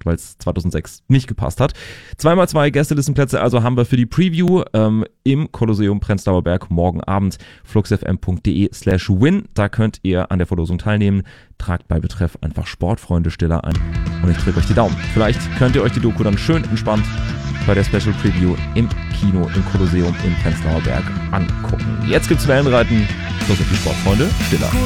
weil es 2006 nicht gepasst hat. 2x2 Gästelistenplätze also haben wir für die Preview im Kolosseum Prenzlauer Berg morgen Abend. fluxfm.de/win. Da könnt ihr an der Verlosung teilnehmen. Tragt bei Betreff einfach Sportfreunde Stiller ein und ich drücke euch die Daumen. Vielleicht könnt ihr euch die Doku dann schön entspannt bei der Special Preview im Kino im Kolosseum im Prenzlauer Berg angucken. Jetzt gibt's Wellenreiten. Los auf die Sportfreunde Stiller.